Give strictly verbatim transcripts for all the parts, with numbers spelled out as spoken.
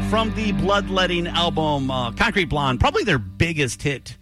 from the Bloodletting album, uh, Concrete Blonde, probably their biggest hit,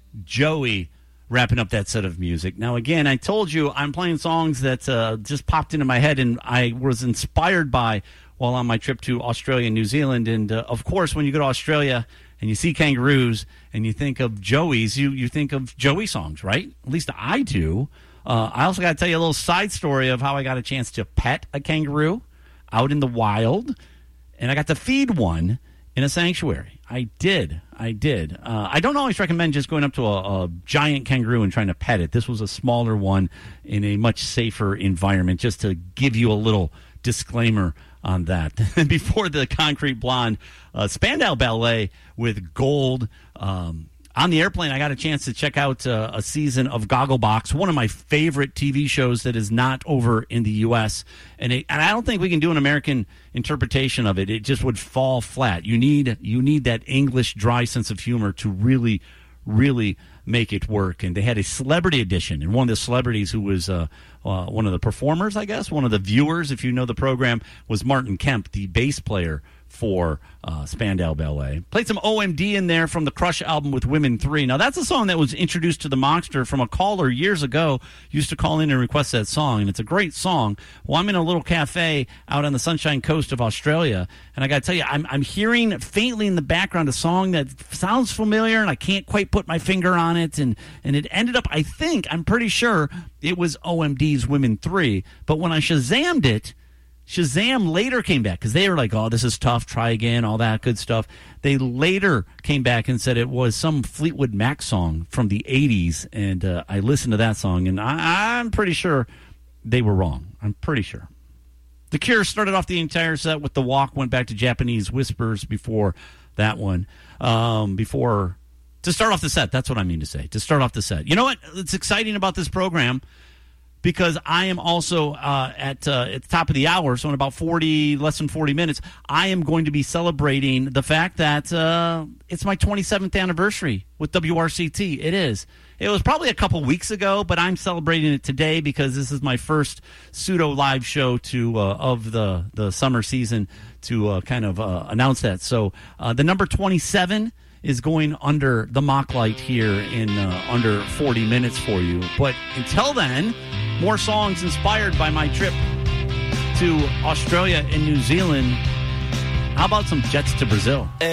Joey, wrapping up that set of music. Now, again, I told you I'm playing songs that uh, just popped into my head and I was inspired by while on my trip to Australia and New Zealand. And, uh, of course, when you go to Australia and you see kangaroos and you think of Joey's, you, you think of Joey songs, right? At least I do. Uh, I also got to tell you a little side story of how I got a chance to pet a kangaroo out in the wild, and I got to feed one in a sanctuary. I did. I did. Uh, I don't always recommend just going up to a, a giant kangaroo and trying to pet it. This was a smaller one in a much safer environment, just to give you a little disclaimer on that. Before the Concrete Blonde, uh, Spandau Ballet with Gold. Um, on the airplane, I got a chance to check out uh, a season of Gogglebox, one of my favorite T V shows that is not over in the U S. And, it, and I don't think we can do an American interpretation of it. It just would fall flat. You need you need that English dry sense of humor to really, really make it work. And they had a celebrity edition, and one of the celebrities who was uh, uh, one of the performers, I guess, one of the viewers, if you know the program, was Martin Kemp, the bass player for uh, Spandau Ballet. Played some O M D in there from the Crush album with Women three. Now, that's a song that was introduced to the Monster from a caller years ago. Used to call in and request that song, and it's a great song. Well, I'm in a little cafe out on the Sunshine Coast of Australia, and I got to tell you, I'm, I'm hearing faintly in the background a song that sounds familiar, and I can't quite put my finger on it, and, and it ended up, I think, I'm pretty sure it was O M D's Women three, but when I Shazammed it, Shazam later came back because they were like, oh, this is tough, try again, all that good stuff. They later came back and said it was some Fleetwood Mac song from the eighties, and uh, I listened to that song, and I, I'm pretty sure they were wrong. I'm pretty sure. The Cure started off the entire set with The Walk, went back to Japanese Whispers before that one. Um, before, to start off the set, that's what I mean to say, to start off the set. You know what? It's exciting about this program, because I am also uh, at, uh, at the top of the hour, so in about forty, less than forty minutes, I am going to be celebrating the fact that uh, it's my twenty-seventh anniversary with W R C T. It is. It was probably a couple weeks ago, but I'm celebrating it today because this is my first pseudo live show to uh, of the, the summer season to uh, kind of uh, announce that. So uh, the number twenty-seven is going under the mock light here in uh, under forty minutes for you. But until then, more songs inspired by my trip to Australia and New Zealand. How about some Jets to Brazil?